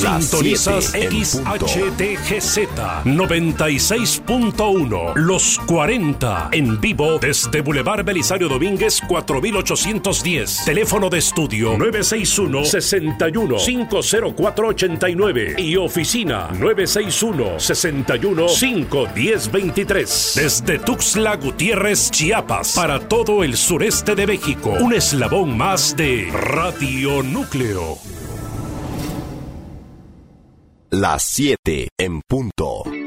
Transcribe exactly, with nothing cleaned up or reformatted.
Sintonizas X H T G Z noventa y seis punto uno, Los cuarenta, en vivo desde Boulevard Belisario Domínguez cuatro mil ochocientos diez. Teléfono de estudio nueve seis uno, seis uno, cinco cero cuatro, ocho nueve y oficina nueve seis uno, seis uno, cinco uno cero, dos tres. Desde Tuxtla Gutiérrez, Chiapas, para todo el sureste de México, un eslabón más de Radio Núcleo. Las siete en punto.